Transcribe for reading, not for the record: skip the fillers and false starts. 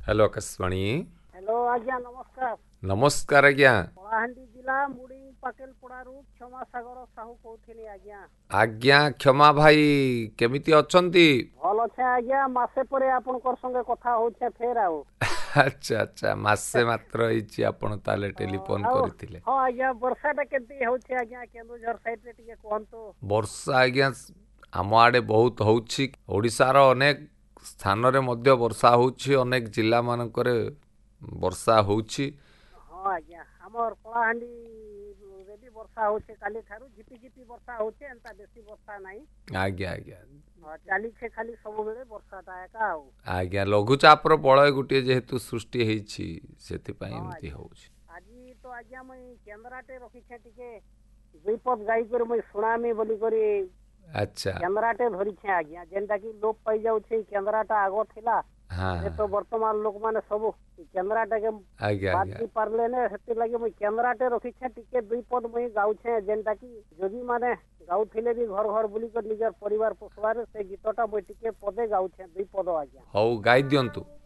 Hello Akashvani. Hello आज्ञा नमस्कार। नमस्कार आज्ञा। कलाहांडी जिला मुडिंग पाकेलपड़ारू क्षमा सागर साहू कहूथिनी आज्ञा। आज्ञा क्षमा भाई केमिति अछंती? भल अच्छे आज्ञा मासे परे आपनकर संगे कथा होछे फेर आउ। अच्छा अच्छा मासे मात्र होईची आपण ताले टेलीफोन करथिले। हां आज्ञा वर्षाटा केमती होछे आज्ञा केन्दुझर साइड रे टिके कहंतो। वर्षा आज्ञा आम आड़े बहुत होउछि। ओडिशार अनेक स्थान रे मध्य वर्षा होउछि, अनेक जिला मानकरे वर्षा होउछि। हां आज्ञा हमर कलाहांडी रे भी वर्षा होछे काली थारु झिपी झिपी वर्षा होछे एंता बेसी वर्षा नाही। आज्ञा आज्ञा चाली छे खाली सब बेले वर्षाटा एका आउ। आज्ञा लघुचाप रो बलय गुटे जेहेतु सृष्टि हेछि सेति पई एमति होउछि। আজি তো আজ্ঞা মই ক্যামেরাটে রখিছে টিকে দুইপদ গাই করে মই শুনামি বলি করে अच्छा ক্যামেরাটে ধরিছে আজ্ঞা যেনটা কি লোপ পাই যাଉଛି ক্যামেরাটা আগ থিলা हाँ এ তো বর্তমান লোক মানে সব ক্যামেরাটাকে आज्ञा বাদ आज्ञा দি পারলে না সেতি লাগি মই ক্যামেরাটে রখিছে টিকে দুইপদ মই গাউছে যেনটা কি যদি মানে গাউଥିଲେ ବି ঘর ঘর বুলি করে নিজর পরিবার পোষবারে সে গীতটা মই টিকে পদে গাউছে দুইপদ আজ্ঞা। हौ गाई दियंतु।